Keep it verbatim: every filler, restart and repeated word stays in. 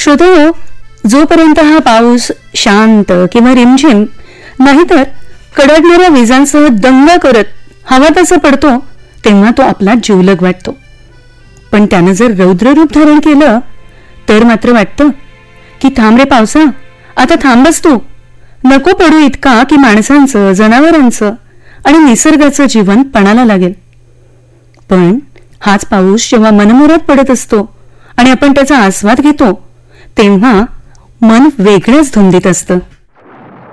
श्रोतो, जोपर्यंत हा पाऊस शांत किंवा रिमझिम नाहीतर कडकणाऱ्या विजांसह दंगा करत हवा तसा पडतो तेव्हा तो आपला जीवलग वाटतो. पण त्यानं जर रौद्र रूप धारण केलं तर मात्र वाटतं की थांब रे पावसा, आता थांबच तू, नको पडू इतका की माणसांचं, जनावरांचं आणि निसर्गाचं जीवन पणाला लागेल. पण हाच पाऊस जेव्हा मनमुराद पडत असतो आणि आपण त्याचा आस्वाद घेतो तेव्हा मन वेगळ्याच धुंदीत असतं.